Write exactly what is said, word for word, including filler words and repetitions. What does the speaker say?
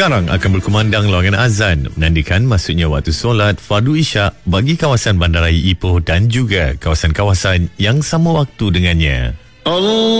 Sekarang akan berkumandang loangan azan menandakan masuknya waktu solat fardu isyak bagi kawasan Bandaraya Ipoh dan juga kawasan-kawasan yang sama waktu dengannya. Allah